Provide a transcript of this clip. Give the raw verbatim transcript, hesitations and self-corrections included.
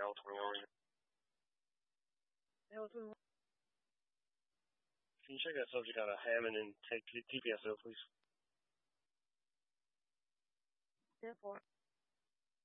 L twenty-one. L twenty-one. Can you check that subject out of Hammond and take T P S O, please? ten four.